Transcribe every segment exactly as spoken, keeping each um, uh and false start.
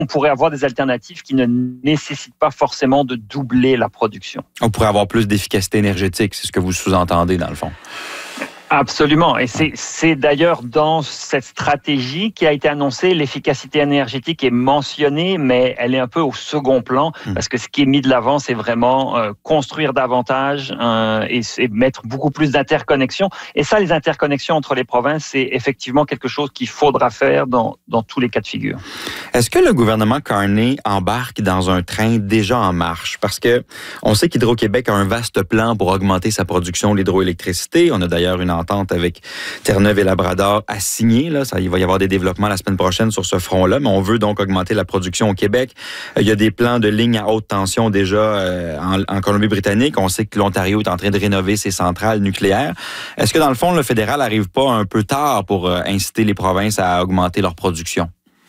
on pourrait avoir des alternatives qui ne nécessitent pas forcément de doubler la production. On pourrait avoir plus d'efficacité énergétique, c'est ce que vous sous-entendez dans le fond. Absolument. Et c'est, c'est d'ailleurs dans cette stratégie qui a été annoncée, l'efficacité énergétique est mentionnée, mais elle est un peu au second plan, mmh. parce que ce qui est mis de l'avant, c'est vraiment euh, construire davantage euh, et, et mettre beaucoup plus d'interconnexions. Et ça, les interconnexions entre les provinces, c'est effectivement quelque chose qu'il faudra faire dans, dans tous les cas de figure. Est-ce que le gouvernement Carney embarque dans un train déjà en marche? Parce que on sait qu'Hydro-Québec a un vaste plan pour augmenter sa production d'hydroélectricité. On a d'ailleurs une entente avec Terre-Neuve et Labrador à signer. Là. Ça, il va y avoir des développements la semaine prochaine sur ce front-là, mais on veut donc augmenter la production au Québec. Il y a des plans de lignes à haute tension déjà euh, en, en Colombie-Britannique. On sait que l'Ontario est en train de rénover ses centrales nucléaires. Est-ce que dans le fond, le fédéral n'arrive pas un peu tard pour euh, inciter les provinces à augmenter leur production?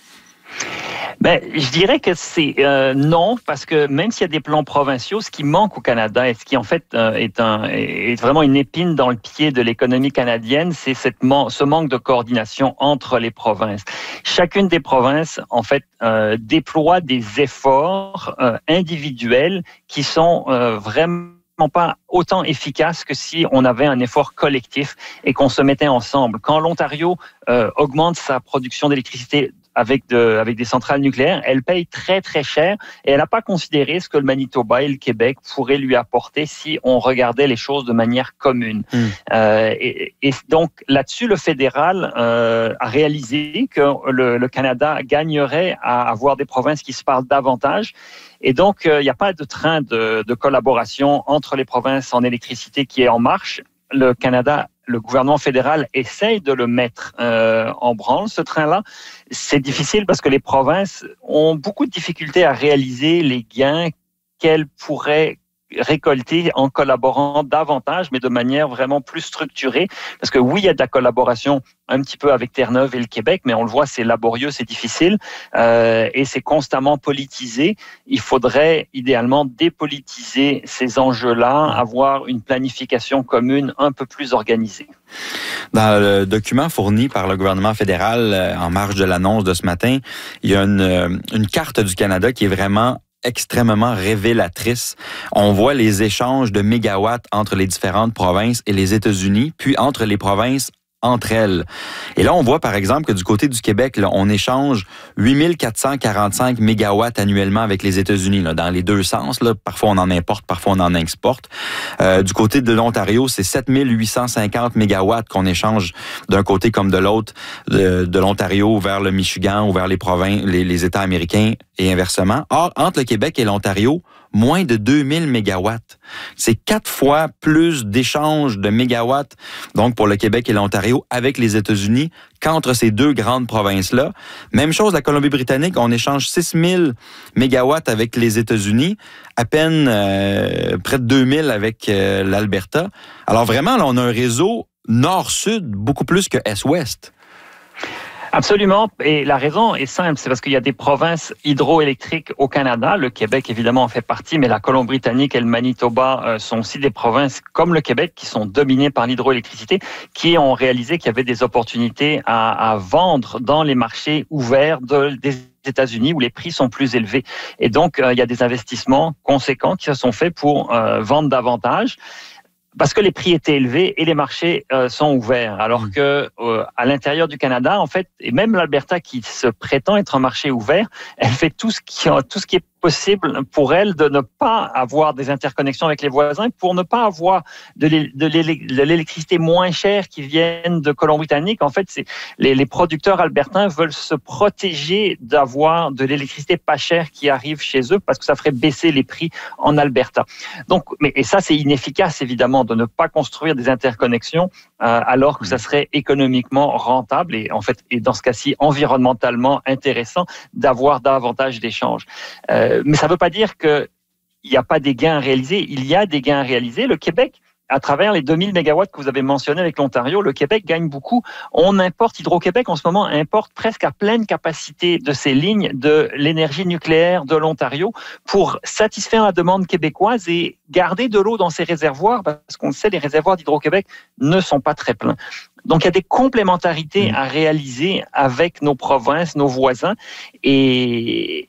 Ben, je dirais que c'est euh, non, parce que même s'il y a des plans provinciaux, ce qui manque au Canada et ce qui en fait euh, est, un, est vraiment une épine dans le pied de l'économie canadienne, c'est cette man- ce manque de coordination entre les provinces. Chacune des provinces, en fait, euh, déploie des efforts euh, individuels qui sont euh, vraiment pas autant efficace que si on avait un effort collectif et qu'on se mettait ensemble. Quand l'Ontario euh, augmente sa production d'électricité avec, de, avec des centrales nucléaires, elle paye très, très cher et elle n'a pas considéré ce que le Manitoba et le Québec pourraient lui apporter si on regardait les choses de manière commune. Mmh. Euh, et, et donc, là-dessus, le fédéral euh, a réalisé que le, le Canada gagnerait à avoir des provinces qui se parlent davantage. Et donc, il euh, n'y a pas de train de, de collaboration entre les provinces en électricité qui est en marche. Le Canada, le gouvernement fédéral essaye de le mettre euh, en branle, ce train-là. C'est difficile parce que les provinces ont beaucoup de difficultés à réaliser les gains qu'elles pourraient récolter en collaborant davantage, mais de manière vraiment plus structurée. Parce que oui, il y a de la collaboration un petit peu avec Terre-Neuve et le Québec, mais on le voit, c'est laborieux, c'est difficile euh, et c'est constamment politisé. Il faudrait idéalement dépolitiser ces enjeux-là, avoir une planification commune un peu plus organisée. Dans le document fourni par le gouvernement fédéral en marge de l'annonce de ce matin, il y a une, une carte du Canada qui est vraiment extrêmement révélatrice. On voit les échanges de mégawatts entre les différentes provinces et les États-Unis, puis entre les provinces entre elles. Et là, on voit par exemple que du côté du Québec, là, on échange huit mille quatre cent quarante-cinq mégawatts annuellement avec les États-Unis, là, dans les deux sens. Là. Parfois, on en importe, parfois, on en exporte. Euh, du côté de l'Ontario, c'est sept mille huit cent cinquante mégawatts qu'on échange d'un côté comme de l'autre, de, de l'Ontario vers le Michigan ou vers les provinces, les, les États américains et inversement. Or, entre le Québec et l'Ontario, moins de deux mille mégawatts. C'est quatre fois plus d'échanges de mégawatts, donc pour le Québec et l'Ontario, avec les États-Unis, qu'entre ces deux grandes provinces-là. Même chose, la Colombie-Britannique, on échange six mille mégawatts avec les États-Unis, à peine euh, près de deux mille avec euh, l'Alberta. Alors vraiment, là, on a un réseau nord-sud beaucoup plus que est-ouest. Absolument. Et la raison est simple, c'est parce qu'il y a des provinces hydroélectriques au Canada. Le Québec, évidemment, en fait partie, mais la Colombie-Britannique et le Manitoba euh, sont aussi des provinces comme le Québec qui sont dominées par l'hydroélectricité, qui ont réalisé qu'il y avait des opportunités à, à vendre dans les marchés ouverts de, des États-Unis où les prix sont plus élevés. Et donc, euh, il y a des investissements conséquents qui se sont faits pour euh, vendre davantage. Parce que les prix étaient élevés et les marchés euh, sont ouverts. Alors que euh, à l'intérieur du Canada, en fait, et même l'Alberta qui se prétend être un marché ouvert, elle fait tout ce qui tout ce qui est possible pour elle de ne pas avoir des interconnexions avec les voisins, pour ne pas avoir de l'électricité moins chère qui vienne de Colombie-Britannique. En fait, c'est les, les producteurs albertains veulent se protéger d'avoir de l'électricité pas chère qui arrive chez eux parce que ça ferait baisser les prix en Alberta. Donc, mais et ça, c'est inefficace évidemment de ne pas construire des interconnexions euh, alors que ça serait économiquement rentable et en fait, et dans ce cas-ci, environnementalement intéressant d'avoir davantage d'échanges. Euh, mais ça ne veut pas dire qu'il n'y a pas des gains à réaliser. Il y a des gains à réaliser. Le Québec, à travers les deux mille mégawatts que vous avez mentionnés avec l'Ontario, le Québec gagne beaucoup. On importe, Hydro-Québec en ce moment importe presque à pleine capacité de ces lignes de l'énergie nucléaire de l'Ontario pour satisfaire la demande québécoise et garder de l'eau dans ces réservoirs parce qu'on le sait, les réservoirs d'Hydro-Québec ne sont pas très pleins. Donc, il y a des complémentarités à réaliser avec nos provinces, nos voisins. Et,